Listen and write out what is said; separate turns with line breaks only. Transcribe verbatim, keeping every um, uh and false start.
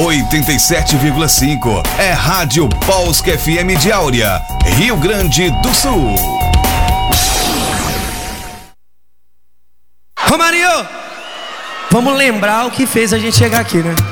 oitenta e sete vírgula cinco é Rádio Polsk F M de Áurea, Rio Grande do Sul.
Ô Mario, vamos lembrar o que fez a gente chegar aqui, né?